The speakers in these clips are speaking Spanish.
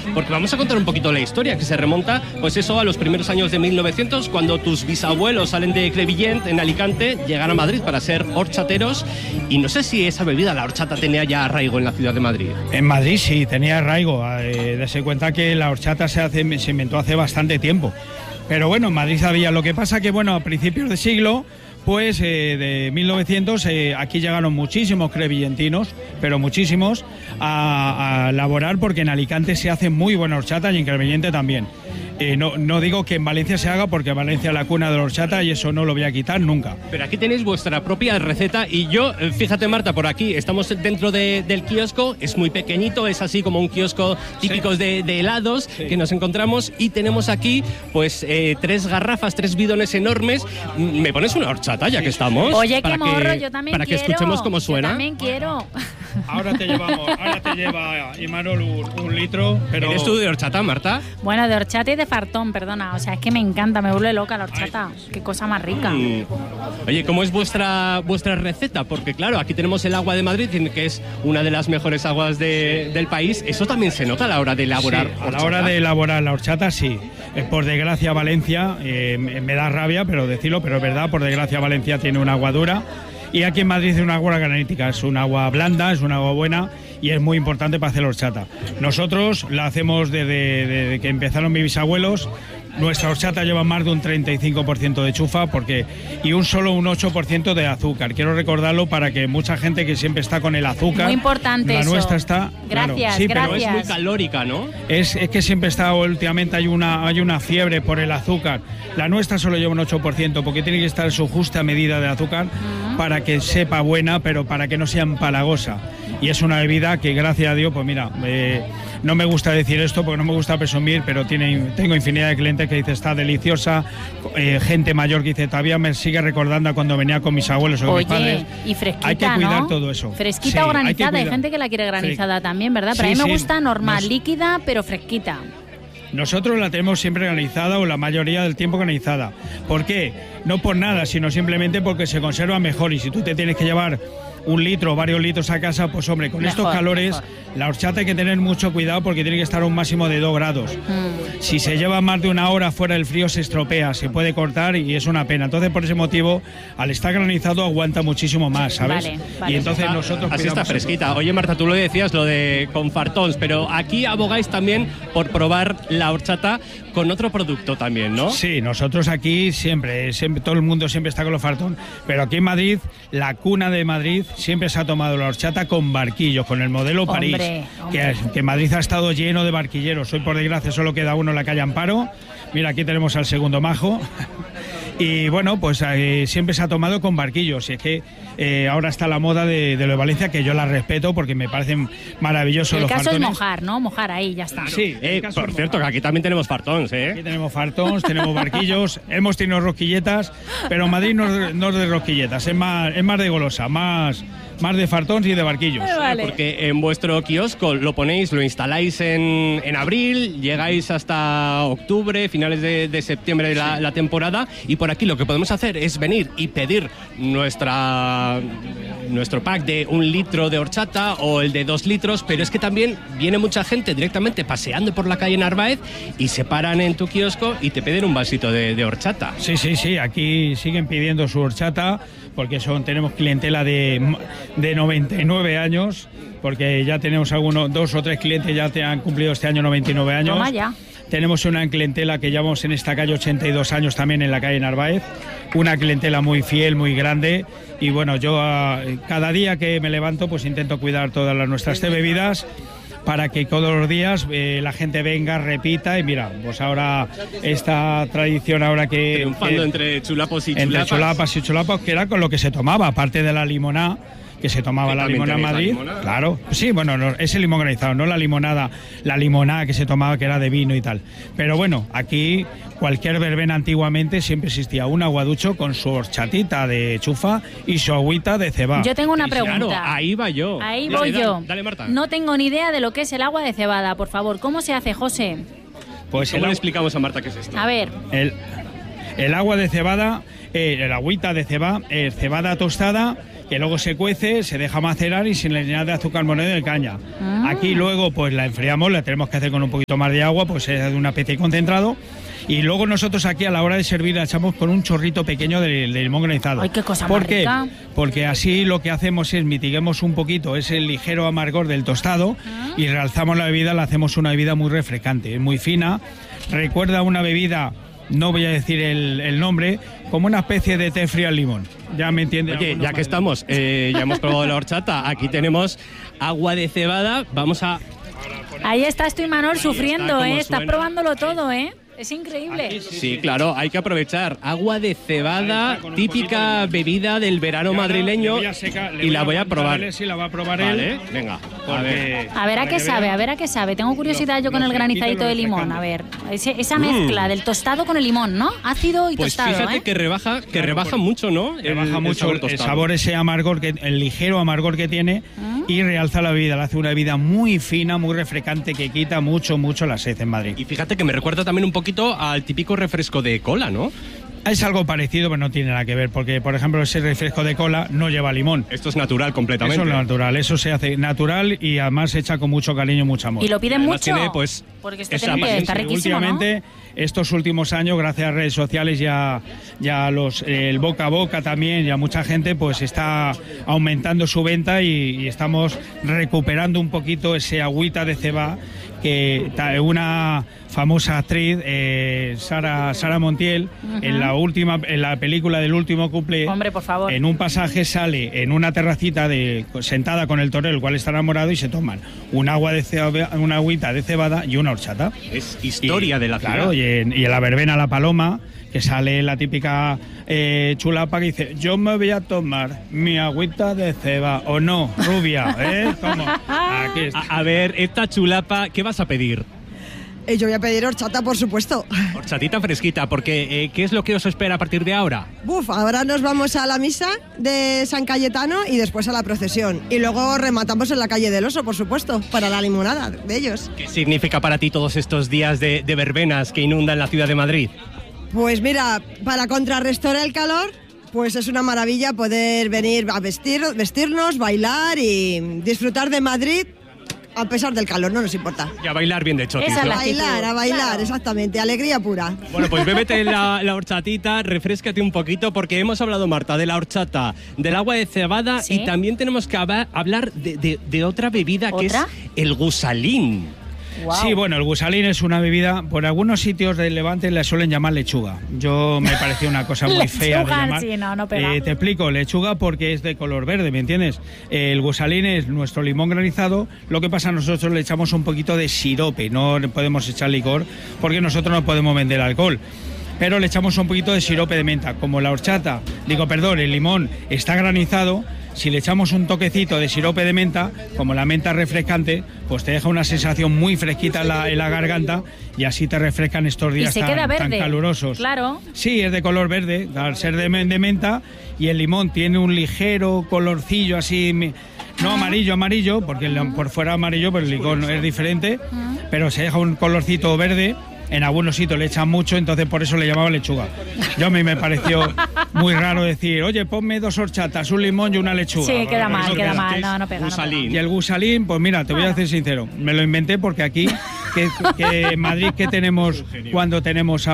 porque vamos a contar un poquito la historia, que se remonta, pues eso, a los primeros años de 1900, cuando tus bisabuelos salen de Crevillent, en Alicante, llegan a Madrid para ser horchateros, y no sé si esa bebida, la horchata, tenía ya arraigo en la ciudad de Madrid. En Madrid sí, tenía arraigo. Dese cuenta que la horchata se inventó hace bastante tiempo. Pero bueno, en Madrid había. Lo que pasa que, bueno, a principios de siglo, pues de 1900, aquí llegaron muchísimos crevillentinos, pero muchísimos, a laborar, porque en Alicante se hace muy buena horchata y en Crevillente también. No digo que en Valencia se haga, porque Valencia es la cuna de la horchata y eso no lo voy a quitar nunca. Pero aquí tenéis vuestra propia receta y yo, fíjate Marta, por aquí estamos dentro del kiosco, es muy pequeñito, es así como un kiosco típico de helados que nos encontramos, y tenemos aquí pues 3 garrafas, 3 bidones enormes. ¿Me pones una horchata ya que estamos? Oye, qué morro, yo también para quiero. Para que escuchemos cómo suena. Yo también quiero. Ahora te lleva Imanol un litro. Pero... ¿Eres tú de horchata, Marta? Bueno, de horchata y de fartón, perdona. O sea, es que me encanta, me vuelve loca la horchata. Qué cosa más rica. Oye, ¿cómo es vuestra receta? Porque claro, aquí tenemos el agua de Madrid, que es una de las mejores aguas del país. Eso también se nota a la hora de elaborar horchata. A la hora de elaborar la horchata, sí. Por desgracia, Valencia, me da rabia pero decirlo, pero es verdad, por desgracia Valencia tiene un agua dura. Y aquí en Madrid es una agua granítica, es un agua blanda, es un agua buena y es muy importante para hacer la horchata. Nosotros la hacemos desde que empezaron mis bisabuelos. Nuestra horchata lleva más de un 35% de chufa y un 8% de azúcar. Quiero recordarlo para que mucha gente que siempre está con el azúcar... Muy importante la eso. Nuestra está... Gracias, claro, sí, gracias. Pero es muy calórica, ¿no? Es que siempre está, últimamente hay una fiebre por el azúcar. La nuestra solo lleva un 8%, porque tiene que estar su justa medida de azúcar para que sepa buena, pero para que no sea empalagosa. Y es una bebida que, gracias a Dios, pues mira, no me gusta decir esto porque no me gusta presumir, pero tengo infinidad de clientes que dicen está deliciosa, gente mayor que dice todavía me sigue recordando a cuando venía con mis abuelos o con mis padres. Y fresquita, hay que cuidar, ¿no? Todo eso. Fresquita, sí, o granizada, hay gente que la quiere granizada también, ¿verdad? Pero a mí me gusta normal, líquida, pero fresquita. Nosotros la tenemos siempre granizada, o la mayoría del tiempo granizada. ¿Por qué? No por nada, sino simplemente porque se conserva mejor, y si tú te tienes que llevar 1 litro o varios litros a casa, pues hombre, con estos calores, la horchata hay que tener mucho cuidado porque tiene que estar a un máximo de 2 grados. Si se lleva más de 1 hora fuera del frío se estropea, se puede cortar y es una pena. Entonces, por ese motivo, al estar granizado aguanta muchísimo más, ¿sabes? Vale. Y entonces nosotros... Así está fresquita. Oye, Marta, tú lo decías, lo de con fartons, pero aquí abogáis también por probar la horchata con otro producto también, ¿no? Sí, nosotros aquí siempre todo el mundo siempre está con los fartons, pero aquí en Madrid, la cuna de Madrid, siempre se ha tomado la horchata con barquillos, con el modelo París, que Madrid ha estado lleno de barquilleros. Hoy, por desgracia, solo queda uno en la calle Amparo. Mira, aquí tenemos al segundo majo. Y bueno, pues siempre se ha tomado con barquillos. Y es que ahora está la moda de lo de Valencia, que yo la respeto porque me parecen maravillosos los fartones. El caso es mojar, ¿no? Mojar ahí, ya está. Sí, por cierto, que aquí también tenemos fartons, ¿eh? Aquí tenemos fartons, tenemos barquillos, hemos tenido rosquilletas, pero Madrid no es de rosquilletas, es más de golosa, más de fartons y de barquillos. Vale. Porque en vuestro kiosco lo instaláis en abril, llegáis hasta octubre, finales de septiembre de la temporada, y por aquí lo que podemos hacer es venir y pedir nuestro pack de 1 litro de horchata o el de 2 litros, pero es que también viene mucha gente directamente paseando por la calle Narváez y se paran en tu kiosco y te piden un vasito de horchata. Sí, aquí siguen pidiendo su horchata porque tenemos clientela de 99 años, porque ya tenemos 2 o 3 clientes ya te han cumplido este año 99 años. Toma ya. Tenemos una clientela que llevamos en esta calle 82 años también en la calle Narváez, una clientela muy fiel, muy grande, y bueno, yo cada día que me levanto pues intento cuidar todas nuestras bebidas para que todos los días la gente venga, repita, y mira, pues ahora esta tradición ahora que... Triunfando entre chulapos y chulapas. Entre chulapas y chulapas, que era con lo que se tomaba, aparte de la limonada, que se tomaba la limonada en Madrid. Claro, sí, bueno, no, ese limón granizado, no la limonada que se tomaba, que era de vino y tal. Pero bueno, aquí cualquier verbena antiguamente siempre existía un aguaducho con su horchatita de chufa y su agüita de cebada. Yo tengo una pregunta. Claro, ahí va yo. Ahí voy yo. Dale, Marta. No tengo ni idea de lo que es el agua de cebada, por favor. ¿Cómo se hace, José? Pues ¿Cómo le explicamos a Marta qué es esto? A ver. El agua de cebada, el agüita de cebada tostada, que luego se cuece, se deja macerar y se le añade azúcar moreno de caña. Aquí luego pues la enfriamos, la tenemos que hacer con un poquito más de agua, pues es de una especie de concentrado. Y luego nosotros aquí a la hora de servir la echamos con un chorrito pequeño de limón granizado. ¡Ay, qué cosa ¿Por más qué? rica! Porque así lo que hacemos es mitiguemos un poquito ese ligero amargor del tostado y realzamos la bebida, la hacemos una bebida muy refrescante, muy fina. Recuerda una bebida, no voy a decir el nombre, como una especie de té frío al limón. Ya me entiendes. Oye, ya que estamos, ya hemos probado la horchata, aquí tenemos agua de cebada, vamos a... Ahí estás tú, Imanol, sufriendo, está, estás probándolo todo, Es increíble. Sí, claro, hay que aprovechar. Agua de cebada, típica bebida del verano madrileño, y la voy a probar. Sí, la va a probar Vale, él. venga. A ver a qué sabe, a ver a qué sabe. Tengo curiosidad yo con el granizadito de limón. A ver, esa mezcla del tostado con el limón, ¿no? Ácido y pues tostado, fíjate que rebaja mucho, ¿no? Rebaja mucho el sabor, ese amargor, el ligero amargor que tiene, y realza la bebida. Le hace una bebida muy fina, muy refrescante, que quita mucho la sed en Madrid. Y fíjate que me recuerda también un poquito al típico refresco de cola, ¿no? Es algo parecido, pero no tiene nada que ver, porque, por ejemplo, ese refresco de cola no lleva limón. Esto es natural completamente. Eso es natural, eso se hace natural y además se echa con mucho cariño y mucho amor. ¿Y lo piden mucho? Tiene, pues, porque está riquísimo, últimamente, ¿no? Estos últimos años, gracias a redes sociales ya el boca a boca también, ya mucha gente pues está aumentando su venta y estamos recuperando un poquito ese agüita de ceba que una famosa actriz, Sara Montiel, en la película del último cumple, hombre, por favor, en un pasaje sale en una terracita sentada con el torero, el cual está enamorado, y se toman una agüita de cebada y una horchata. Es historia de la ciudad. Claro, y en la verbena La Paloma, que sale la típica chulapa que dice: yo me voy a tomar mi agüita de ceba, o no, rubia, ¿cómo? Aquí está. A ver, esta chulapa, ¿qué vas a pedir? Yo voy a pedir horchata, por supuesto. Horchatita fresquita, porque ¿qué es lo que os espera a partir de ahora? Ahora nos vamos a la misa de San Cayetano y después a la procesión. Y luego rematamos en la calle del Oso, por supuesto, para la limonada de ellos. ¿Qué significa para ti todos estos días de verbenas que inundan la ciudad de Madrid? Pues mira, para contrarrestar el calor, pues es una maravilla poder venir a vestirnos, bailar y disfrutar de Madrid. A pesar del calor, no nos importa. Y a bailar bien de chotis, Esa es ¿no? la actitud, A bailar, claro. Exactamente, alegría pura. Bueno, pues bébete la horchatita, refréscate un poquito, porque hemos hablado, Marta, de la horchata, del agua de cebada, ¿Sí? y también tenemos que hablar de otra bebida, que es el gusalín. Wow. Sí, bueno, el gusalín es una bebida, por algunos sitios del Levante le suelen llamar lechuga. Yo me pareció una cosa muy fea de llamar. Sí, no pega. Te explico, lechuga porque es de color verde, ¿me entiendes? El gusalín es nuestro limón granizado, lo que pasa nosotros le echamos un poquito de sirope, no podemos echar licor porque nosotros no podemos vender alcohol. Pero le echamos un poquito de sirope de menta. Como la horchata, el limón está granizado, si le echamos un toquecito de sirope de menta, como la menta es refrescante, pues te deja una sensación muy fresquita en la garganta y así te refrescan estos días tan calurosos. Claro. Sí, es de color verde, al ser de menta, y el limón tiene un ligero colorcillo así, no amarillo, porque por fuera amarillo, pero el licor es diferente, pero se deja un colorcito verde. En algunos sitios le echan mucho, entonces por eso le llamaba lechuga. Yo a mí me pareció muy raro decir: oye, ponme 2 horchatas, un limón y una lechuga. Sí, queda mal, no pega. Gusalín. Y el gusalín, pues mira, te voy a ser sincero, me lo inventé porque aquí, que en Madrid, ¿qué tenemos cuando tenemos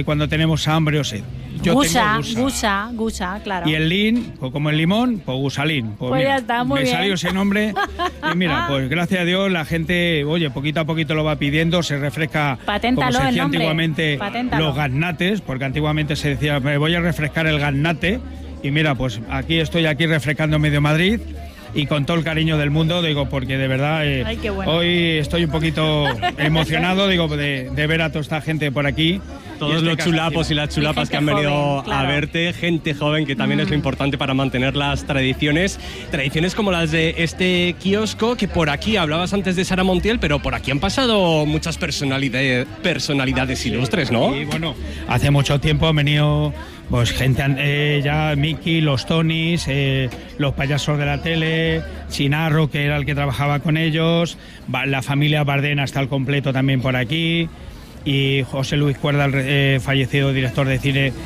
hambre o sed? Yo tengo gusa, claro. Y el lin, pues como el limón, pues gusalín. Pues mira, ya está, muy bien. Me salió ese nombre y mira, pues gracias a Dios la gente, oye, poquito a poquito lo va pidiendo, se refresca. Paténtalo, como se decía el nombre. antiguamente, Paténtalo. los gaznates, porque antiguamente se decía: me voy a refrescar el gaznate. Y mira, pues estoy aquí refrescando medio Madrid. Y con todo el cariño del mundo, digo, porque de verdad Ay, qué bueno. hoy estoy un poquito emocionado, digo, de ver a toda esta gente por aquí. Todos los chulapos y las chulapas que han venido joven, claro. a verte, gente joven, que también es lo importante para mantener las tradiciones como las de este kiosco, que por aquí hablabas antes de Sara Montiel, pero por aquí han pasado muchas personalidades ilustres, ¿no? Y bueno, hace mucho tiempo han venido pues gente, ya Miki, los Tonys, los payasos de la tele, Chinarro, que era el que trabajaba con ellos, la familia Bardena está al completo también por aquí, y José Luis Cuerda, el fallecido director de cine,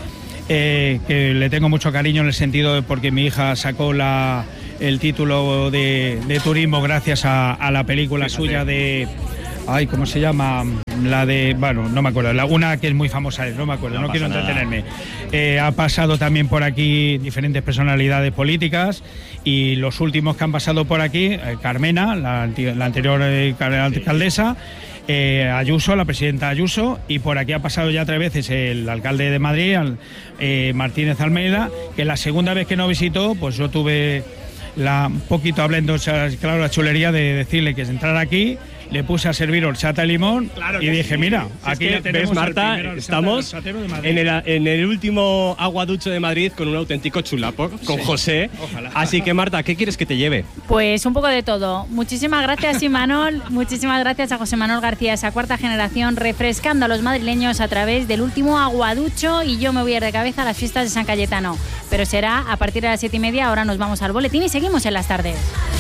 que le tengo mucho cariño en el sentido de porque mi hija sacó el título de turismo gracias a la película suya de... Ay, ¿cómo se llama? La de... Bueno, no me acuerdo. Una que es muy famosa, no me acuerdo, no quiero entretenerme. Ha pasado también por aquí diferentes personalidades políticas y los últimos que han pasado por aquí, Carmena, la anterior alcaldesa, Ayuso, la presidenta Ayuso, y por aquí ha pasado ya 3 veces el alcalde de Madrid, Martínez Almeida, que la segunda vez que nos visitó, pues yo tuve un poquito hablando, claro, la chulería de decirle que entrar aquí. Le puse a servir horchata y limón y dije, mira, aquí ya tenemos. ¿Ves, Marta? Estamos en el último aguaducho de Madrid con un auténtico chulapo, con José. Ojalá. Así que, Marta, ¿qué quieres que te lleve? Pues un poco de todo. Muchísimas gracias, Imanol. Muchísimas gracias a José Manuel García, esa cuarta generación, refrescando a los madrileños a través del último aguaducho. Y yo me voy a ir de cabeza a las fiestas de San Cayetano. Pero será a partir de las 7:30. Ahora nos vamos al boletín y seguimos en las tardes.